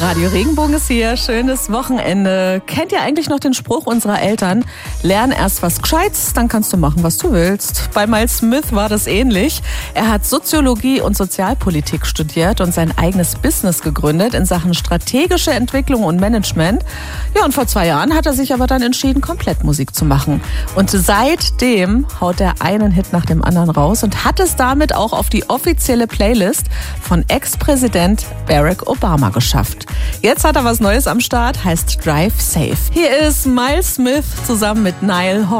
Radio Regenbogen ist hier, schönes Wochenende. Kennt ihr eigentlich noch den Spruch unserer Eltern? Lern erst was Gescheites, dann kannst du machen, was du willst. Bei Miles Smith war das ähnlich. Er hat Soziologie und Sozialpolitik studiert und sein eigenes Business gegründet in Sachen strategische Entwicklung und Management. Ja, und vor 2 Jahren hat er sich aber dann entschieden, komplett Musik zu machen. Und seitdem haut er einen Hit nach dem anderen raus und hat es damit auch auf die offizielle Playlist von Ex-Präsident Barack Obama geschafft. Jetzt hat er was Neues am Start, heißt Drive Safe. Hier ist Miles Smith zusammen mit Niall Horan.